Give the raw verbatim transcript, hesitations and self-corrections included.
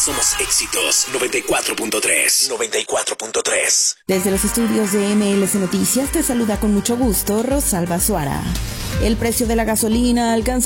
Somos Éxitos noventa y cuatro punto tres. noventa y cuatro punto tres. Desde los estudios de M L C Noticias te saluda con mucho gusto Rosalba Suara. El precio de la gasolina alcanza